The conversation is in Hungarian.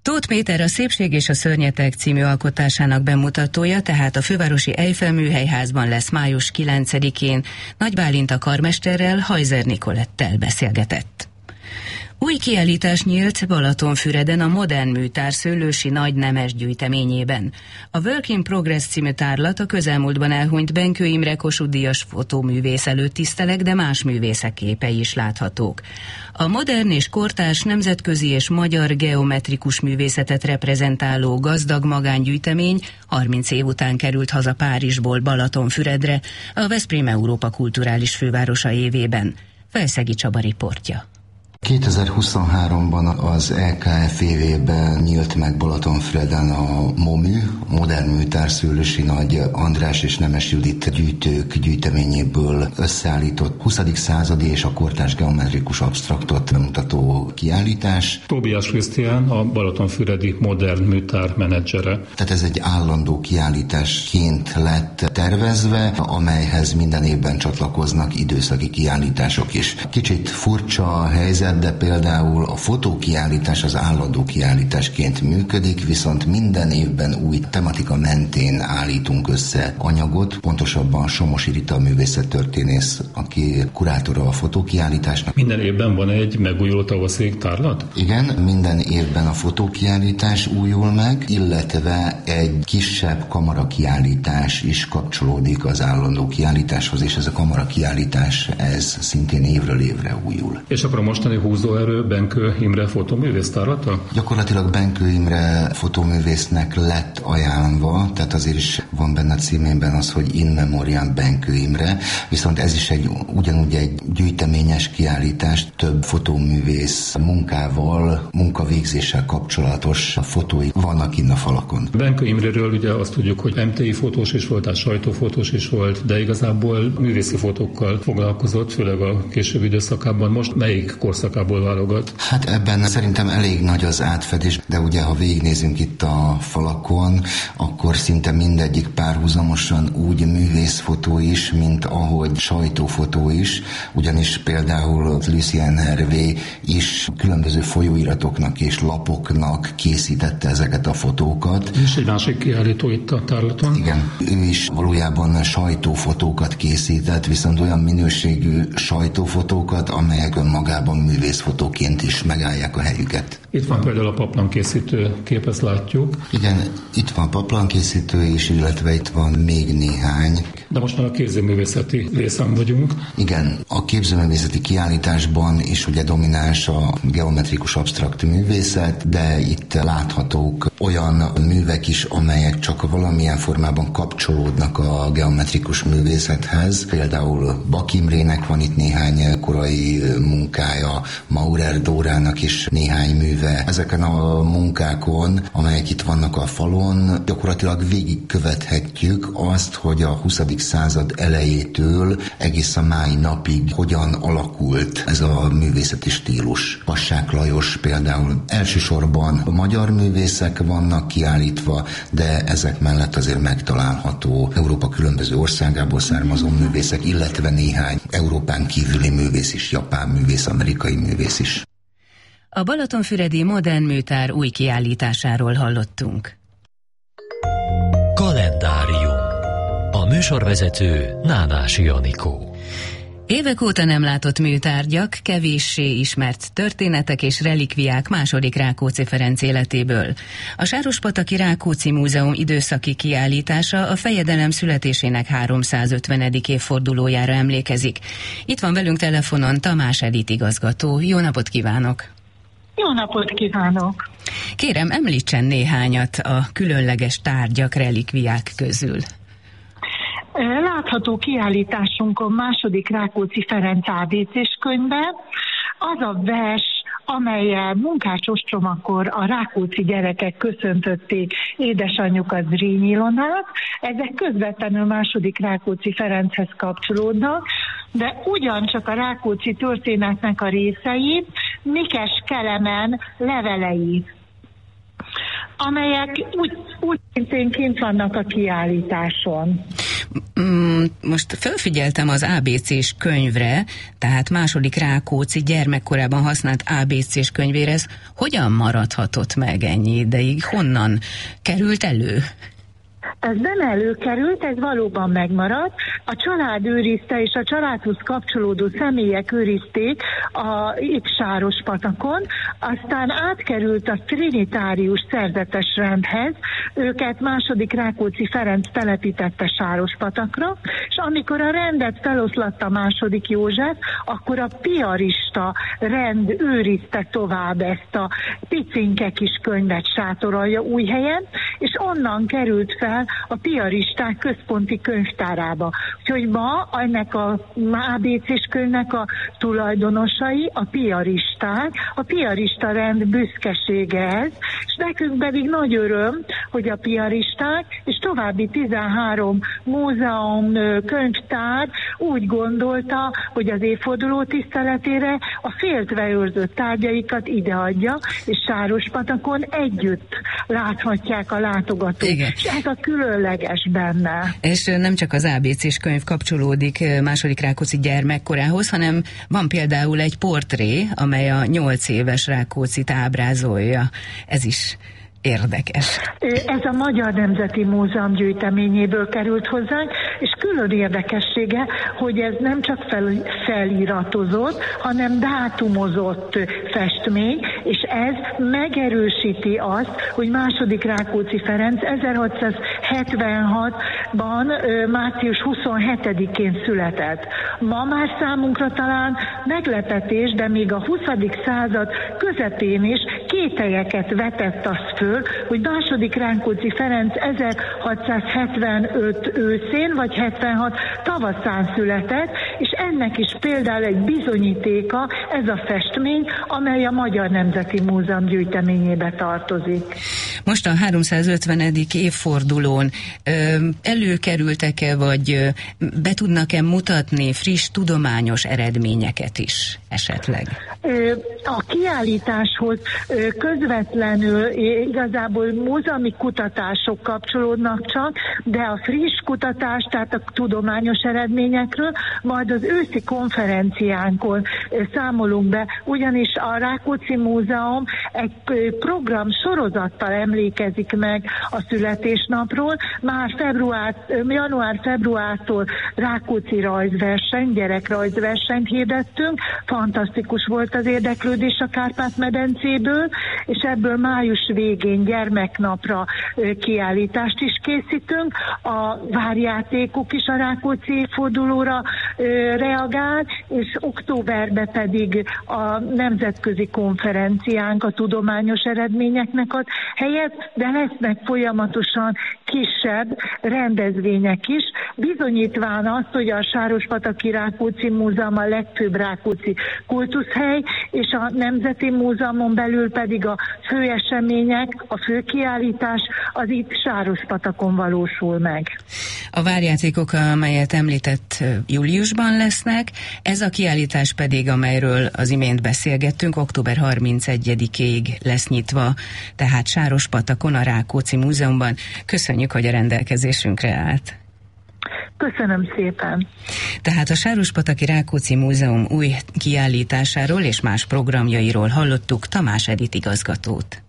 Tóth Péter a Szépség és a szörnyeteg című alkotásának bemutatója, tehát a fővárosi Eiffel műhelyházban lesz május 9-én. Nagy Bálint a karmesterrel, Hajzer Nikolettel beszélgetett. Új kiállítás nyílt Balatonfüreden a Modern Műtár Szőlősi Nagy Nemes gyűjteményében. A Work in Progress című tárlat a közelmúltban elhunyt Benkő Imre Kossuth-díjas fotóművész előtt tiszteleg, de más művészek képei is láthatók. A modern és kortárs nemzetközi és magyar geometrikus művészetet reprezentáló gazdag magángyűjtemény 30 év után került haza Párizsból Balatonfüredre, a Veszprém Európa kulturális fővárosa évében. Felszegi Csaba riportja. 2023-ban az EKFEV-ben nyílt meg Balatonfüreden a MOMÜ, Modern Műtár Szőlősi Nagy András és Nemes Judit gyűjtők gyűjteményéből összeállított 20. századi és a kortárs geometrikus absztraktot bemutató kiállítás. Tóbiás Krisztián a Balatonfüredi Modern Műtár menedzsere. Tehát ez egy állandó kiállításként lett tervezve, amelyhez minden évben csatlakoznak időszaki kiállítások is. Kicsit furcsa a helyzet, de például a fotókiállítás az állandó kiállításként működik, viszont minden évben új tematika mentén állítunk össze anyagot, pontosabban Somosi Rita művészettörténész, aki kurátora a fotókiállításnak. Minden évben van egy megújuló tavaszi tárlat? Igen, minden évben a fotókiállítás újul meg, illetve egy kisebb kamarakiállítás is kapcsolódik az állandó kiállításhoz, és ez a kamarakiállítás, ez szintén évről évre újul. És akkor a mostani húzóerő Benkő Imre fotóművész tárlata? Gyakorlatilag Benkő Imre fotóművésznek lett ajánlva, tehát azért is van benne a címében az, hogy In Memoriam Benkő Imre, viszont ez is ugyanúgy egy gyűjteményes kiállítás, több fotóművész munkával, munkavégzéssel kapcsolatos fotói vannak innen a falakon. Benkő Imréről ugye azt tudjuk, hogy MTI fotós is volt, tehát sajtófotós is volt, de igazából művészi fotókkal foglalkozott, főleg a későbbi időszakában. Most melyik korszakából válogat? Hát ebben szerintem elég nagy az átfedés, de ugye ha végignézünk itt a falakon, akkor szinte mindegyik párhuzamosan úgy művészfotó is, mint ahogy sajtófotó is, ugyanis például Lucien Hervé is különböző folyóiratoknak és lapoknak készítette ezeket a fotókat. És egy másik kiállító itt a tárlaton? Igen, ő is valójában sajtófotókat készített, viszont olyan minőségű sajtófotókat, amelyek önmagában művészfotóként is megállják a helyüket. Itt van például a paplankészítő kép, ezt látjuk. Igen, itt van paplankészítő is, illetve itt van még néhány. De most már a képzőművészeti részen vagyunk. Igen, a képzőművészeti kiállításban is ugye domináns a geometrikus absztrakt művészet, de itt láthatók olyan művek is, amelyek csak valamilyen formában kapcsolódnak a geometrikus művészethez. Például Bak Imrének van itt néhány korai munkája, Maurer Dórának is néhány műve. Ezeken a munkákon, amelyek itt vannak a falon, gyakorlatilag végigkövethetjük azt, hogy a 20. század elejétől egész a mai napig hogyan alakult ez a művészeti stílus. Passák Lajos például elsősorban a magyar művészek vannak kiállítva, de ezek mellett azért megtalálható Európa különböző országából származó művészek, illetve néhány Európán kívüli művész is, japán művész, amerikai művész is. A Balatonfüredi Modern Műtár új kiállításáról hallottunk. Kalendárium. A műsorvezető Nánási Anikó. Évek óta nem látott műtárgyak, kevéssé ismert történetek és relikviák második Rákóczi Ferenc életéből. A Sárospataki Rákóczi Múzeum időszaki kiállítása a fejedelem születésének 350. évfordulójára emlékezik. Itt van velünk telefonon Tamás Edith igazgató. Jó napot kívánok! Jó napot kívánok! Kérem, említsen néhányat a különleges tárgyak, relikviák közül. Látható kiállításunkon második Rákóczi Ferenc ABC-s könyve, az a vers, amellyel munkás ostromakor a rákóczi gyerekek köszöntötték édesanyjukat, Zrínyi Ilonát. Ezek közvetlenül második Rákóczi Ferenchez kapcsolódnak, de ugyancsak a Rákóczi történetnek a részei, Mikes Kelemen levelei, amelyek úgy szintén kint vannak a kiállításon. Most felfigyeltem az ABC-s könyvre, tehát második Rákóczi gyermekkorában használt ABC-s könyvére, ez hogyan maradhatott meg ennyi ideig? Honnan került elő? Ez nem előkerült, ez valóban megmaradt. A család őrizte, és a családhoz kapcsolódó személyek őrizték itt Sárospatakon, aztán átkerült a trinitárius szerzetes rendhez, őket második Rákóczi Ferenc telepítette Sárospatakra, és amikor a rendet feloszlatta második József, akkor a piarista rend őrizte tovább ezt a picinke kis könyvet Sátoralja Újhelyen, és onnan került fel a piaristák központi könyvtárába. Úgyhogy ma ennek a ABC-s könyvnek a tulajdonosai a piaristák, a piarista rend büszkesége ez, és nekünk pedig nagy öröm, hogy a piaristák és további 13 múzeum, könyvtár úgy gondolta, hogy az évforduló tiszteletére a féltve őrzött tárgyaikat ideadja, és Sárospatakon együtt láthatják a látogatók. Igen. És ez a különleges benne. És nem csak az ABC-s könyv kapcsolódik második Rákóczi gyermekkorához, hanem van például egy portré, amely a 8 éves Rákóczit ábrázolja. Ez is érdekes. Ez a Magyar Nemzeti Múzeum gyűjteményéből került hozzánk, és külön érdekessége, hogy ez nem csak feliratozott, hanem dátumozott festmény, és ez megerősíti azt, hogy második Rákóczi Ferenc 1676-ban március 27-én született. Ma már számunkra talán meglepetés, de még a 20. század közepén is kételyeket vetett azt föl, hogy második Rákóczi Ferenc 1675 őszén vagy 76 tavaszán született, és ennek is például egy bizonyítéka ez a festmény, amely a Magyar Nemzeti Múzeum gyűjteményébe tartozik. Most a 350. évfordulón előkerültek-e, vagy be tudnak-e mutatni friss tudományos eredményeket is esetleg? A kiállításhoz közvetlenül igazából múzeumi kutatások kapcsolódnak csak, de a friss kutatás, tehát a tudományos eredményekről majd az őszi konferenciánkon számolunk be, ugyanis a Rákóczi Múzeum egy program sorozattal emlékezik meg a születésnapról. Már január-februártól Rákóczi rajzverseny, gyerekrajzversenyt hirdettünk, fantasztikus volt az érdeklődés a Kárpát-medencéből, és ebből május végén gyermeknapra kiállítást is készítünk. A várjátékok is a Rákóczi évfordulóra reagál, és októberben pedig a nemzetközi konferenciánk a tudományos eredményeknek ad helyet, de lesznek folyamatosan kisebb rendezvények is, bizonyítván azt, hogy a Sárospataki Rákóczi Múzeum a legfőbb rákóczi kultuszhely, és a Nemzeti Múzeumon belül pedig a fő események, a fő kiállítás az itt Sárospatakon valósul meg. A várjátékok, amelyet említett, júliusban lesznek, ez a kiállítás pedig, amelyről az imént beszélgettünk, október 31-ig lesz nyitva, tehát Sárospatakon, a Rákóczi Múzeumban. Köszönjük, hogy a rendelkezésünkre állt. Köszönöm szépen. Tehát a Sárospataki Rákóczi Múzeum új kiállításáról és más programjairól hallottuk Tamás Edith igazgatót.